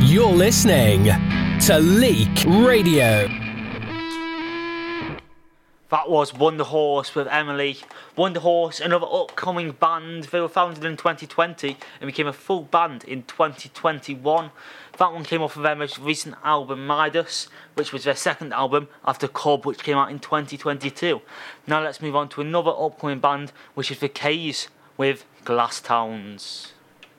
You're listening to Leak Radio. That was Wonder Horse with Emily. Wonder Horse, another upcoming band. They were founded in 2020 and became a full band in 2021. That one came off of their most recent album, Midas, which was their second album after Cobb, which came out in 2022. Now let's move on to another upcoming band, which is the K's with Glass Towns.